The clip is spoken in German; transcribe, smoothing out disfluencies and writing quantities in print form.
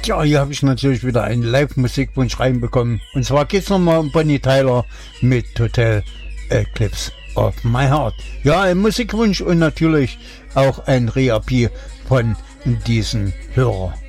Ja, hier habe ich natürlich wieder einen Live-Musikwunsch reinbekommen. Und zwar geht's nochmal um Bonnie Tyler mit Total Eclipse of My Heart. Ja, ein Musikwunsch und natürlich auch ein Reapi von diesem Hörer.